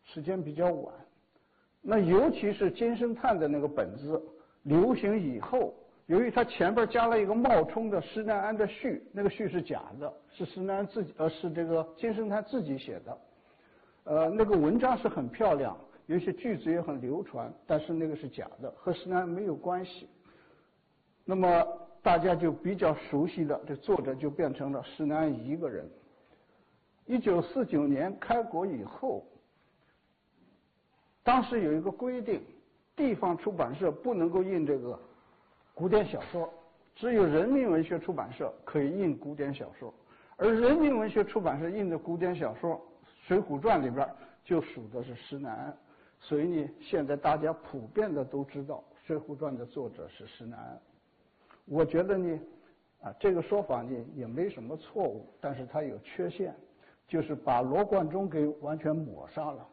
时间比较晚。那尤其是金圣叹的那个本子流行以后，由于他前边加了一个冒充的施耐庵的序，那个序是假的，是施耐庵自己是这个金圣叹自己写的。那个文章是很漂亮，有些句子也很流传，但是那个是假的，和施耐庵没有关系。那么大家就比较熟悉的这作者就变成了施耐庵一个人。1949年开国以后，当时有一个规定，地方出版社不能够印这个古典小说，只有人民文学出版社可以印古典小说，而人民文学出版社印的古典小说《水浒传》里边就属的是施耐庵，所以呢，现在大家普遍的都知道《水浒传》的作者是施耐庵。我觉得呢，这个说法呢也没什么错误，但是它有缺陷，就是把罗贯中给完全抹杀了。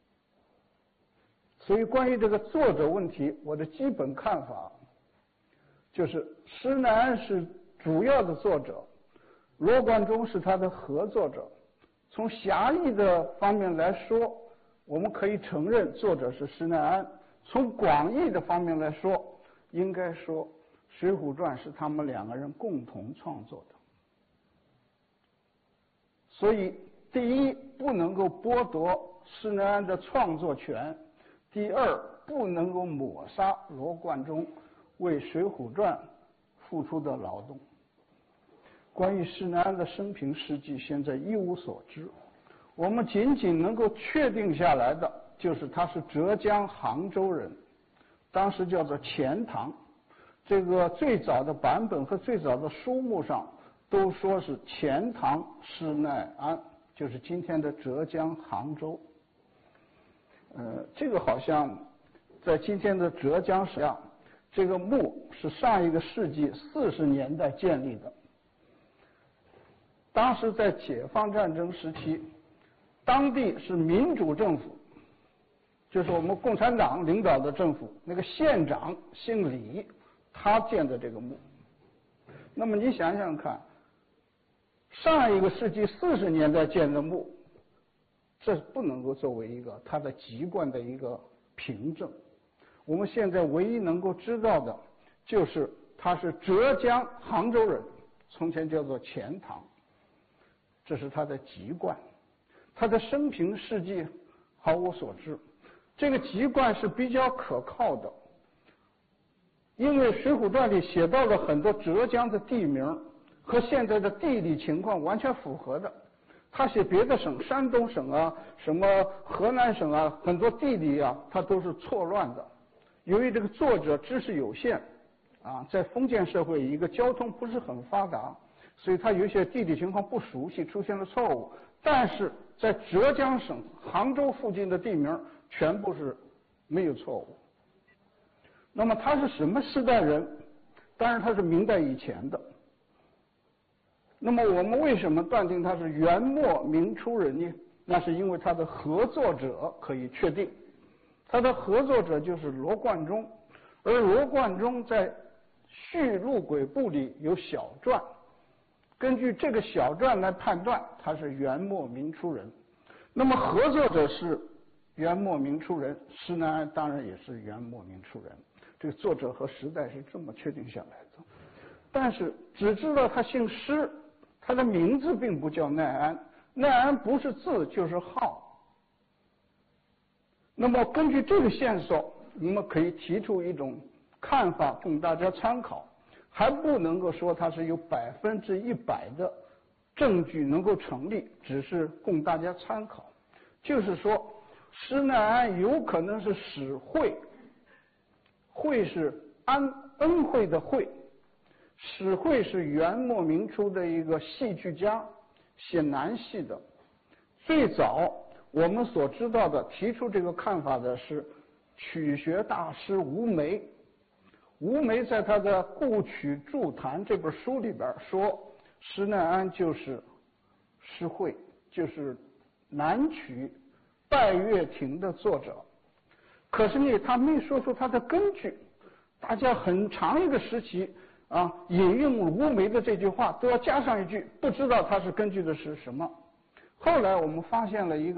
所以关于这个作者问题，我的基本看法就是施耐庵是主要的作者，罗贯中是他的合作者。从狭义的方面来说，我们可以承认作者是施耐庵；从广义的方面来说，应该说《水浒传》是他们两个人共同创作的。所以，第一，不能够剥夺施耐庵的创作权；第二，不能够抹杀罗贯中为《水浒传》付出的劳动。关于施耐庵的生平事迹，现在一无所知。我们仅仅能够确定下来的，就是他是浙江杭州人，当时叫做钱塘。这个最早的版本和最早的书目上都说是钱塘施耐庵，就是今天的浙江杭州。这个好像在今天的浙江省，这个墓是上一个世纪40年代建立的。当时在解放战争时期，当地是民主政府，就是我们共产党领导的政府，那个县长姓李，他建的这个墓。那么你想想看，上一个世纪40年代建的墓，这不能够作为一个他的籍贯的一个凭证。我们现在唯一能够知道的就是他是浙江杭州人，从前叫做钱塘，这是他的籍贯。他的生平事迹毫无所知，这个籍贯是比较可靠的，因为《水浒传》里写到了很多浙江的地名和现在的地理情况完全符合的。他写别的省，山东省啊，什么河南省啊，很多地理啊，他都是错乱的。由于这个作者知识有限，在封建社会一个交通不是很发达，所以他有一些地理情况不熟悉，出现了错误。但是在浙江省杭州附近的地名全部是没有错误。那么他是什么时代人？当然他是明代以前的。那么我们为什么断定他是元末明初人呢？那是因为他的合作者可以确定，他的合作者就是罗贯中，而罗贯中在《续录轨部》里有小传，根据这个小传来判断他是元末明初人。那么合作者是元末明初人，施耐庵当然也是元末明初人。这个作者和时代是这么确定下来的。但是只知道他姓施，他的名字并不叫耐庵，耐庵不是字就是号。那么根据这个线索，我们可以提出一种看法供大家参考，还不能够说它是有100%的证据能够成立，只是供大家参考。就是说，施耐庵有可能是史慧，慧是恩惠的惠，史慧是元末明初的一个戏剧家，写南戏的。最早我们所知道的提出这个看法的是曲学大师吴梅。吴梅在他的《故曲筑谈》这本书里边说，施耐庵就是施慧，就是南曲拜月亭的作者。可是呢，他没说出他的根据。大家很长一个时期引用吴梅的这句话都要加上一句，不知道他是根据的是什么。后来我们发现了一个